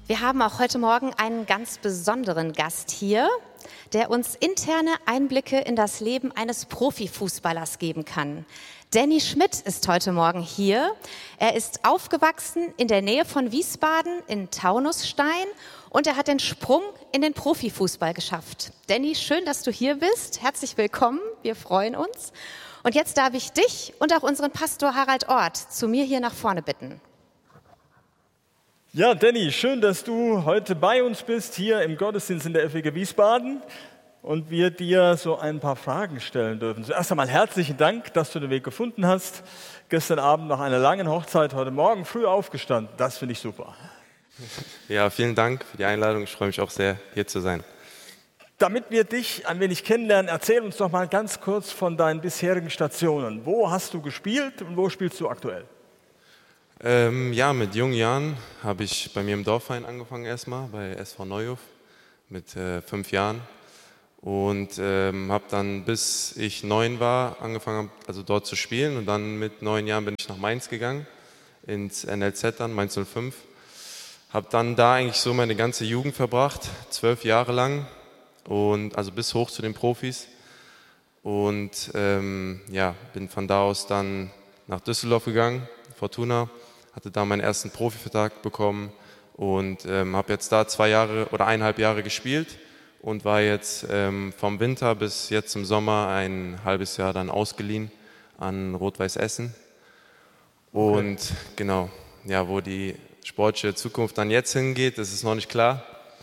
Wir haben auch heute Morgen einen ganz besonderen Gast hier, der uns interne Einblicke in das Leben eines Profifußballers geben kann. Danny Schmidt ist heute Morgen hier. Er ist aufgewachsen in der Nähe von Wiesbaden in Taunusstein und er hat den Sprung in den Profifußball geschafft. Danny, schön, dass du hier bist. Herzlich willkommen, wir freuen uns. Und jetzt darf ich dich und auch unseren Pastor Harald Ort zu mir hier nach vorne bitten. Ja, Danny, schön, dass du heute bei uns bist, hier im Gottesdienst in der FEG Wiesbaden und wir dir so ein paar Fragen stellen dürfen. Zuerst einmal herzlichen Dank, dass du den Weg gefunden hast. Gestern Abend nach einer langen Hochzeit, heute Morgen früh aufgestanden. Das finde ich super. Ja, vielen Dank für die Einladung. Ich freue mich auch sehr, hier zu sein. Damit wir dich ein wenig kennenlernen, erzähl uns doch mal ganz kurz von deinen bisherigen Stationen. Wo hast du gespielt und wo spielst du aktuell? Mit jungen Jahren habe ich bei mir im Dorfverein angefangen erstmal, bei SV Neuhof mit 5 Jahren und habe dann, bis ich 9 war, angefangen, also dort zu spielen und dann mit 9 Jahren bin ich nach Mainz gegangen, ins NLZ dann, Mainz 05. Habe dann da eigentlich so meine ganze Jugend verbracht, 12 Jahre lang und also bis hoch zu den Profis und bin von da aus dann nach Düsseldorf gegangen, Fortuna. Hatte da meinen ersten Profivertrag bekommen und habe jetzt da 2 Jahre oder 1,5 Jahre gespielt und war jetzt vom Winter bis jetzt im Sommer ein halbes Jahr dann ausgeliehen an Rot-Weiß Essen. Und genau, ja, wo die sportliche Zukunft dann jetzt hingeht, das ist noch nicht klar.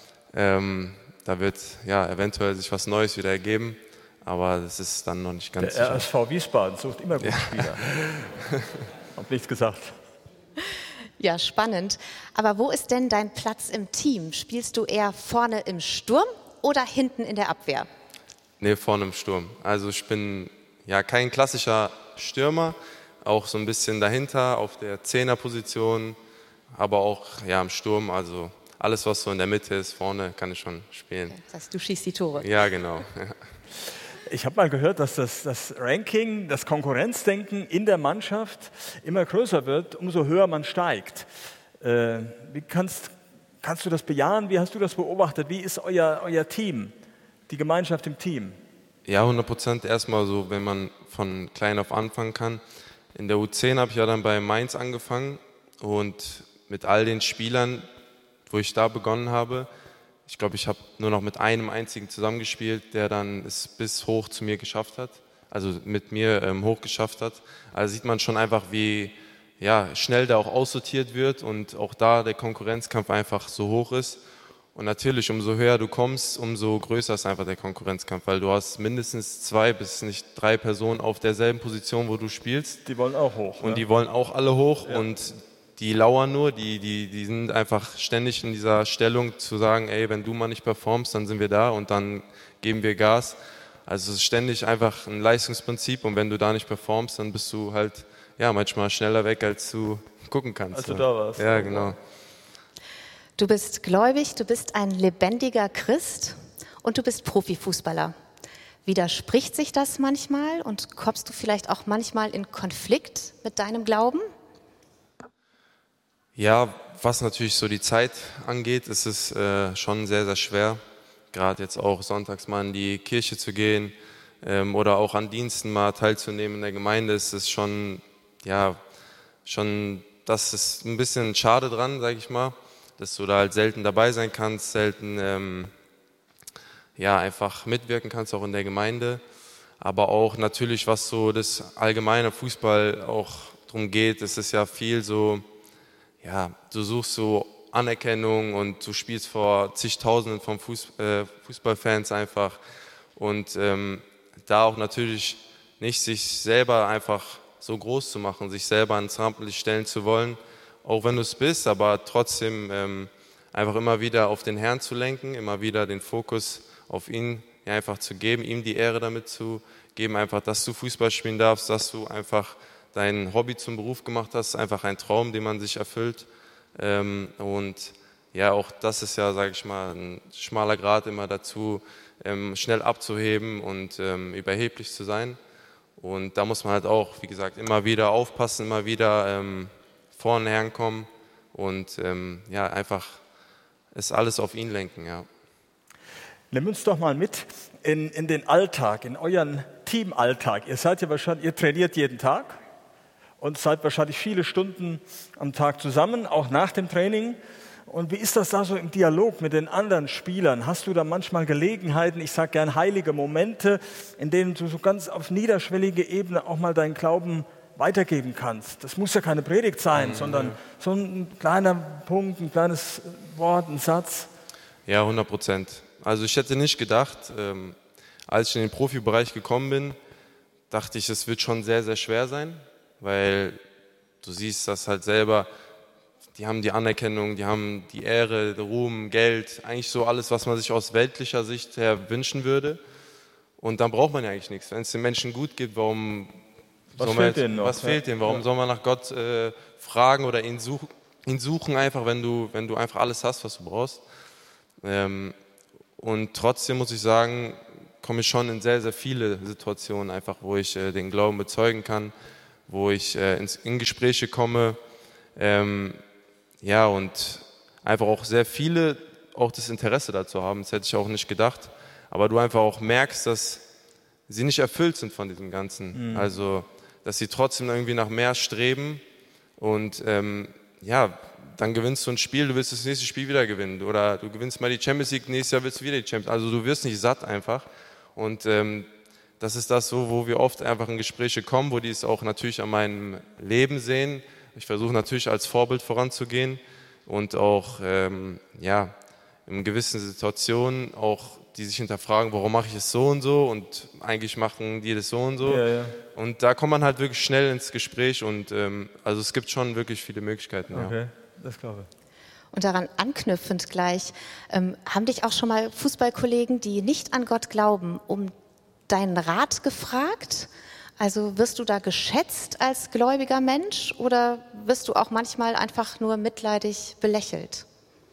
Da wird ja eventuell sich was Neues wieder ergeben, aber das ist dann noch nicht ganz sicher. Der RSV Wiesbaden sucht immer gute Spieler. Hab nichts gesagt. Ja, spannend. Aber wo ist denn dein Platz im Team? Spielst du eher vorne im Sturm oder hinten in der Abwehr? Nee, vorne im Sturm. Also ich bin ja kein klassischer Stürmer, auch so ein bisschen dahinter auf der Zehnerposition, aber auch ja im Sturm. Also alles, was so in der Mitte ist, vorne kann ich schon spielen. Das heißt, du schießt die Tore. Ja, genau. Ich habe mal gehört, dass das Ranking, das Konkurrenzdenken in der Mannschaft immer größer wird, umso höher man steigt. Wie kannst du das bejahen? Wie hast du das beobachtet? Wie ist euer Team, die Gemeinschaft im Team? Ja, 100% erstmal so, wenn man von klein auf anfangen kann. In der U10 habe ich ja dann bei Mainz angefangen und mit all den Spielern, wo ich da begonnen habe, ich glaube, ich habe nur noch mit einem einzigen zusammengespielt, der dann es bis hoch zu mir geschafft hat, also mit mir hoch geschafft hat. Also sieht man schon einfach, wie schnell da auch aussortiert wird und auch da der Konkurrenzkampf einfach so hoch ist. Und natürlich, umso höher du kommst, umso größer ist einfach der Konkurrenzkampf, weil du hast mindestens 2 bis nicht 3 Personen auf derselben Position, wo du spielst. Die wollen auch hoch. Und die wollen auch alle hoch und die lauern nur, die sind einfach ständig in dieser Stellung zu sagen, ey, wenn du mal nicht performst, dann sind wir da und dann geben wir Gas. Also es ist ständig einfach ein Leistungsprinzip und wenn du da nicht performst, dann bist du halt manchmal schneller weg, als du gucken kannst. Als du da warst. Ja, genau. Du bist gläubig, du bist ein lebendiger Christ und du bist Profifußballer. Widerspricht sich das manchmal und kommst du vielleicht auch manchmal in Konflikt mit deinem Glauben? Ja, was natürlich so die Zeit angeht, ist es schon sehr, sehr schwer, gerade jetzt auch sonntags mal in die Kirche zu gehen oder auch an Diensten mal teilzunehmen in der Gemeinde. Ist es schon, das ist ein bisschen schade dran, sage ich mal, dass du da halt selten dabei sein kannst, selten einfach mitwirken kannst, auch in der Gemeinde. Aber auch natürlich, was so das allgemeine Fußball auch drum geht, ist es ja viel so, du suchst so Anerkennung und du spielst vor zigtausenden von Fußballfans einfach und da auch natürlich nicht sich selber einfach so groß zu machen, sich selber ans Rampenlicht stellen zu wollen, auch wenn du es bist, aber trotzdem einfach immer wieder auf den Herrn zu lenken, immer wieder den Fokus auf ihn einfach zu geben, ihm die Ehre damit zu geben, einfach, dass du Fußball spielen darfst, dass du einfach dein Hobby zum Beruf gemacht hast, einfach ein Traum, den man sich erfüllt. Und ja, auch das ist ja, sage ich mal, ein schmaler Grat immer dazu, schnell abzuheben und überheblich zu sein. Und da muss man halt auch, wie gesagt, immer wieder aufpassen, immer wieder vorne herkommen und einfach es alles auf ihn lenken, ja. Nimm uns doch mal mit in den Alltag, in euren Teamalltag. Ihr trainiert jeden Tag und seid wahrscheinlich viele Stunden am Tag zusammen, auch nach dem Training. Und wie ist das da so im Dialog mit den anderen Spielern? Hast du da manchmal Gelegenheiten, ich sage gern heilige Momente, in denen du so ganz auf niederschwellige Ebene auch mal deinen Glauben weitergeben kannst? Das muss ja keine Predigt sein, sondern so ein kleiner Punkt, ein kleines Wort, ein Satz. Ja, 100%. Also ich hätte nicht gedacht, als ich in den Profibereich gekommen bin, dachte ich, es wird schon sehr, sehr schwer sein, weil du siehst das halt selber, die haben die Anerkennung, die haben die Ehre, den Ruhm, Geld, eigentlich so alles, was man sich aus weltlicher Sicht her wünschen würde. Und dann braucht man ja eigentlich nichts. Wenn es den Menschen gut geht, was fehlt denen noch? Was fehlt denen? Warum soll man nach Gott fragen oder ihn suchen einfach, wenn du einfach alles hast, was du brauchst? Und trotzdem muss ich sagen, komme ich schon in sehr, sehr viele Situationen einfach, wo ich den Glauben bezeugen kann, wo ich in Gespräche komme, ja, und einfach auch sehr viele auch das Interesse dazu haben. Das hätte ich auch nicht gedacht. Aber du einfach auch merkst, dass sie nicht erfüllt sind von diesem Ganzen. Also, dass sie trotzdem irgendwie nach mehr streben und ja, dann gewinnst du ein Spiel, du willst das nächste Spiel wieder gewinnen oder du gewinnst mal die Champions League, nächstes Jahr willst du wieder die Champions League. Also du wirst nicht satt einfach und das ist das so, wo wir oft einfach in Gespräche kommen, wo die es auch natürlich an meinem Leben sehen. Ich versuche natürlich als Vorbild voranzugehen und auch ja, in gewissen Situationen auch die sich hinterfragen, warum mache ich es so und eigentlich machen die das so und so. Ja. Und da kommt man halt wirklich schnell ins Gespräch und also es gibt schon wirklich viele Möglichkeiten. Okay, ja. das glaube ich. Und daran anknüpfend gleich, haben dich auch schon mal Fußballkollegen, die nicht an Gott glauben, um deinen Rat gefragt? Also wirst du da geschätzt als gläubiger Mensch oder wirst du auch manchmal einfach nur mitleidig belächelt?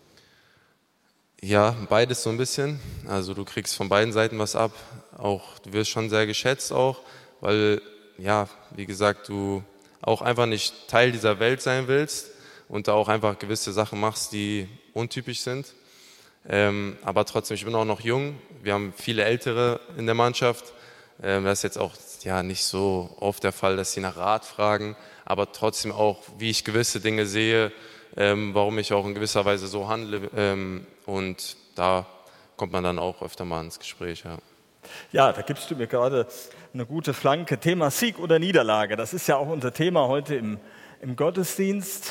Ja, beides so ein bisschen. Also du kriegst von beiden Seiten was ab. Auch du wirst schon sehr geschätzt auch, weil ja, wie gesagt, du auch einfach nicht Teil dieser Welt sein willst und da auch einfach gewisse Sachen machst, die untypisch sind. Aber trotzdem, ich bin auch noch jung. Wir haben viele Ältere in der Mannschaft. Das ist jetzt auch ja nicht so oft der Fall, dass sie nach Rat fragen, aber trotzdem auch, wie ich gewisse Dinge sehe, warum ich auch in gewisser Weise so handle. Und da kommt man dann auch öfter mal ins Gespräch. Ja, ja, da gibst du mir gerade eine gute Flanke. Thema Sieg oder Niederlage, das ist ja auch unser Thema heute im Gottesdienst.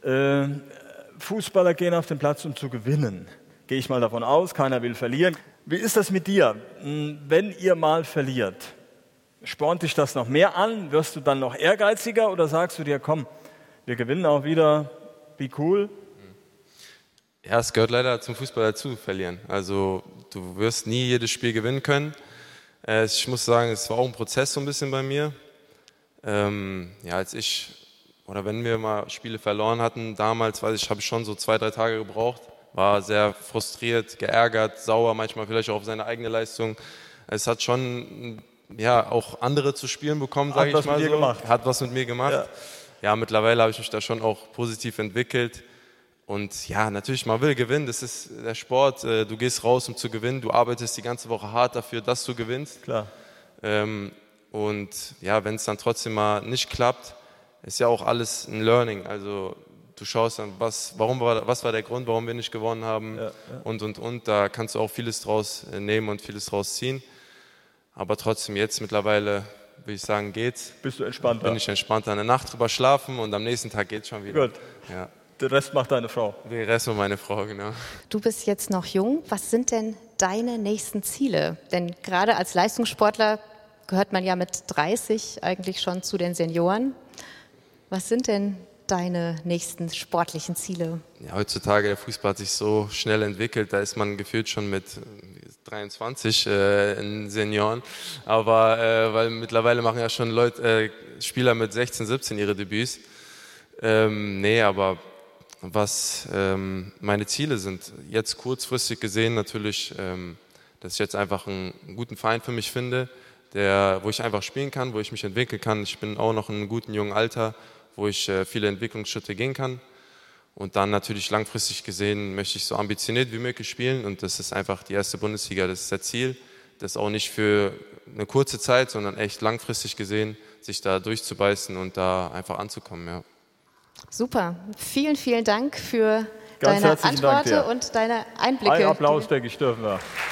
Fußballer gehen auf den Platz, um zu gewinnen. Gehe ich mal davon aus, keiner will verlieren. Wie ist das mit dir, wenn ihr mal verliert? Spornt dich das noch mehr an? Wirst du dann noch ehrgeiziger oder sagst du dir, komm, wir gewinnen auch wieder, be cool? Ja, es gehört leider zum Fußball dazu, verlieren. Also du wirst nie jedes Spiel gewinnen können. Ich muss sagen, es war auch ein Prozess so ein bisschen bei mir. Ja, wenn wir mal Spiele verloren hatten, damals, habe ich schon so 2-3 Tage gebraucht. War sehr frustriert, geärgert, sauer, manchmal vielleicht auch auf seine eigene Leistung. Es hat schon ja, auch andere zu spielen bekommen, sage ich mal so. Hat was mit mir gemacht. Ja, mittlerweile habe ich mich da schon auch positiv entwickelt. Und ja, natürlich, man will gewinnen, das ist der Sport. Du gehst raus, um zu gewinnen. Du arbeitest die ganze Woche hart dafür, dass du gewinnst. Klar. Und ja, wenn es dann trotzdem mal nicht klappt, ist ja auch alles ein Learning. Also du schaust dann, was war der Grund, warum wir nicht gewonnen haben und. Da kannst du auch vieles draus nehmen und vieles draus ziehen. Aber trotzdem jetzt mittlerweile, würde ich sagen, geht's. Bist du entspannter? Bin ich entspannter. Eine Nacht drüber schlafen und am nächsten Tag geht's schon wieder. Gut. Ja. Den Rest macht deine Frau. Den Rest macht meine Frau, genau. Du bist jetzt noch jung. Was sind denn deine nächsten Ziele? Denn gerade als Leistungssportler gehört man ja mit 30 eigentlich schon zu den Senioren. Was sind denn deine nächsten sportlichen Ziele? Ja, heutzutage, der Fußball hat sich so schnell entwickelt, da ist man gefühlt schon mit 23 in Senioren. Aber weil mittlerweile machen ja schon Spieler mit 16, 17 ihre Debüts. Aber was meine Ziele sind, jetzt kurzfristig gesehen natürlich, dass ich jetzt einfach einen guten Verein für mich finde, wo ich einfach spielen kann, wo ich mich entwickeln kann. Ich bin auch noch in einem guten jungen Alter, wo ich viele Entwicklungsschritte gehen kann. Und dann natürlich langfristig gesehen möchte ich so ambitioniert wie möglich spielen und das ist einfach die erste Bundesliga, das ist das Ziel. Das auch nicht für eine kurze Zeit, sondern echt langfristig gesehen, sich da durchzubeißen und da einfach anzukommen. Ja. Super. Vielen, vielen Dank für Ganz deine herzlichen Dank Antworten dir. und deine Einblicke. Ein Applaus, denke ich, dürfen wir.